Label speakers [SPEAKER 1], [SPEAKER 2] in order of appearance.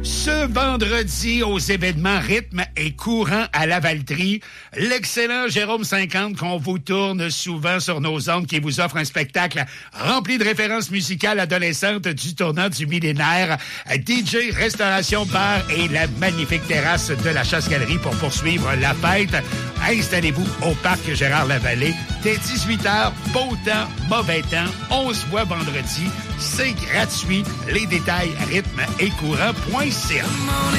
[SPEAKER 1] Ce vendredi, aux événements Rythme et Courant à Lavaltrie, l'excellent Jérôme 50 qu'on vous tourne souvent sur nos ondes, qui vous offre un spectacle rempli de références musicales adolescentes du tournant du millénaire, DJ, restauration, bar et la magnifique terrasse de la Chasse-Galerie pour poursuivre la fête. Installez-vous au parc Gérard-Lavallée dès 18h, beau temps, mauvais temps, on se voit vendredi, c'est gratuit. Les détails rythme et courant.ca.